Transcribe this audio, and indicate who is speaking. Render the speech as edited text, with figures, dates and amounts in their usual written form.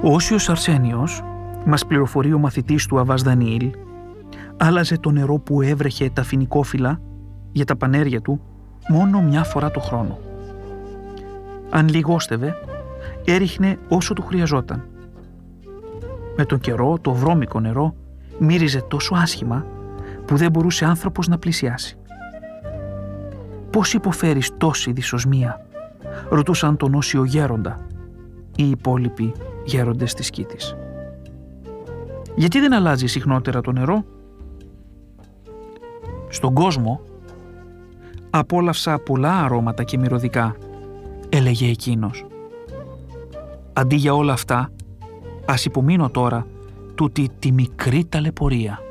Speaker 1: Ο Όσιος Αρσένιος, μας πληροφορεί ο μαθητής του Αββάς Δανιήλ, άλλαζε το νερό που έβρεχε τα φοινικόφυλλα για τα πανέρια του μόνο μια φορά το χρόνο. Αν λιγόστευε, έριχνε όσο του χρειαζόταν. Με τον καιρό το βρώμικο νερό μύριζε τόσο άσχημα που δεν μπορούσε άνθρωπος να πλησιάσει. «Πώς υποφέρεις τόση δυσοσμία?» ρωτούσαν τον Όσιο γέροντα οι υπόλοιποι γέροντες της Κήτης. «Γιατί δεν αλλάζει συχνότερα το νερό?» «Στον κόσμο απόλαυσα πολλά αρώματα και μυρωδικά», έλεγε εκείνος. «Αντί για όλα αυτά, ας υπομείνω τώρα τούτη τη μικρή ταλαιπωρία».